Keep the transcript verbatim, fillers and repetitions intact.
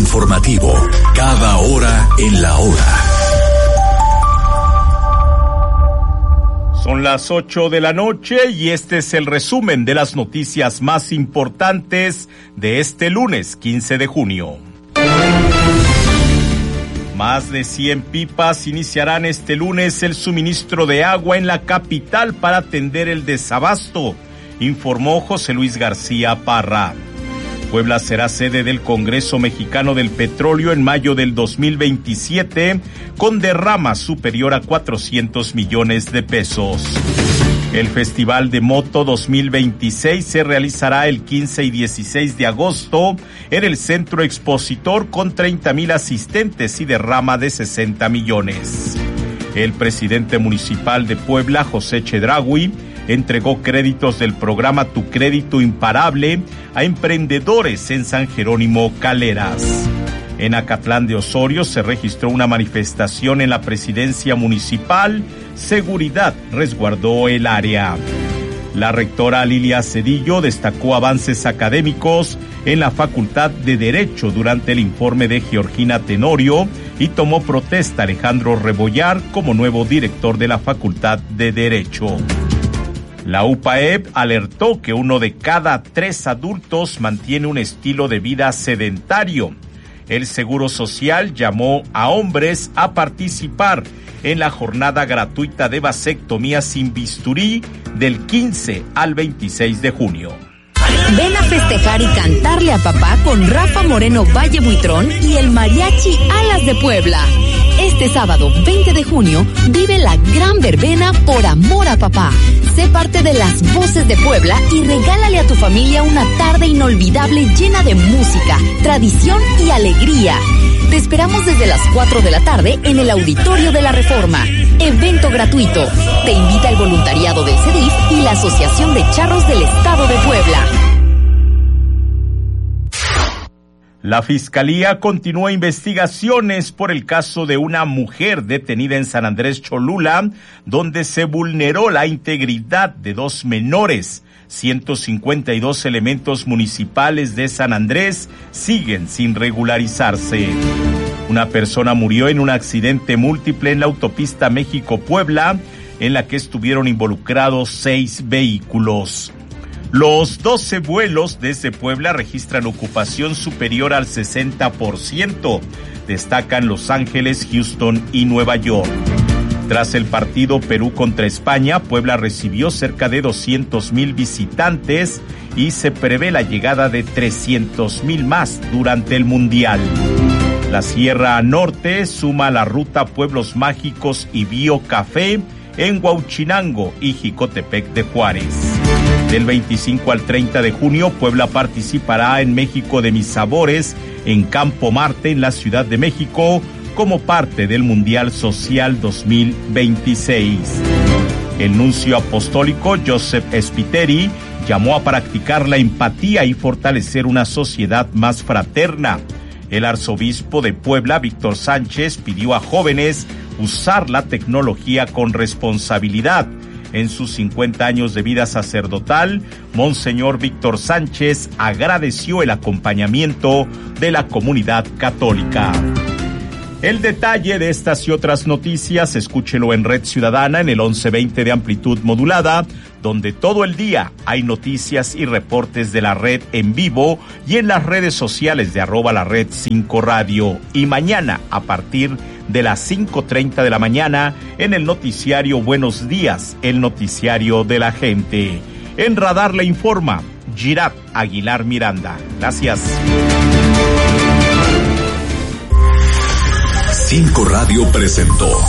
informativo, cada hora en la hora. Son las ocho de la noche y este es el resumen de las noticias más importantes de este lunes quince de junio. Más de cien pipas iniciarán este lunes el suministro de agua en la capital para atender el desabasto, informó José Luis García Parra. Puebla será sede del Congreso Mexicano del Petróleo en mayo del dos mil veintisiete, con derrama superior a cuatrocientos millones de pesos. El Festival de Moto dos mil veintiséis se realizará el quince y dieciséis de agosto en el Centro Expositor con treinta mil asistentes y derrama de sesenta millones. El presidente municipal de Puebla, José Chedraui, entregó créditos del programa Tu Crédito Imparable a emprendedores en San Jerónimo Caleras. En Acatlán de Osorio se registró una manifestación en la presidencia municipal. Seguridad resguardó el área. La rectora Lilia Cedillo destacó avances académicos en la Facultad de Derecho durante el informe de Georgina Tenorio y tomó protesta a Alejandro Rebollar como nuevo director de la Facultad de Derecho. La U P A E P alertó que uno de cada tres adultos mantiene un estilo de vida sedentario. El Seguro Social llamó a hombres a participar en la jornada gratuita de vasectomía sin bisturí del quince al veintiséis de junio. Ven a festejar y cantarle a papá con Rafa Moreno Valle Buitrón y el Mariachi Alas de Puebla. Este sábado veinte de junio vive la gran verbena Por Amor a Papá. Sé parte de las voces de Puebla y regálale a tu familia una tarde inolvidable llena de música, tradición y alegría. Te esperamos desde las cuatro de la tarde en el Auditorio de la Reforma. Evento gratuito. Te invita el voluntariado del C E D I F y la Asociación de Charros del Estado de Puebla. La Fiscalía continúa investigaciones por el caso de una mujer detenida en San Andrés Cholula, donde se vulneró la integridad de dos menores. ciento cincuenta y dos elementos municipales de San Andrés siguen sin regularizarse. Una persona murió en un accidente múltiple en la autopista México-Puebla, en la que estuvieron involucrados seis vehículos. Los doce vuelos desde Puebla registran ocupación superior al sesenta por ciento. Destacan Los Ángeles, Houston y Nueva York. Tras el partido Perú contra España, Puebla recibió cerca de doscientos mil visitantes y se prevé la llegada de trescientos mil más durante el Mundial. La Sierra Norte suma la ruta Pueblos Mágicos y Bio Café en Huauchinango y Jicotepec de Juárez. Del veinticinco al treinta de junio, Puebla participará en México de Mis Sabores en Campo Marte en la Ciudad de México como parte del Mundial Social dos mil veintiséis. El nuncio apostólico Joseph Spiteri llamó a practicar la empatía y fortalecer una sociedad más fraterna. El arzobispo de Puebla, Víctor Sánchez, pidió a jóvenes usar la tecnología con responsabilidad. En sus cincuenta años de vida sacerdotal, Monseñor Víctor Sánchez agradeció el acompañamiento de la comunidad católica. El detalle de estas y otras noticias, escúchelo en Red Ciudadana en el once veinte de amplitud modulada, donde todo el día hay noticias y reportes de la red en vivo y en las redes sociales de arroba la red cinco radio. Y mañana, a partir de las cinco treinta de la mañana, en el noticiario Buenos Días, el noticiario de la gente. En Radar le informa Girat Aguilar Miranda. Gracias. cinco Radio presentó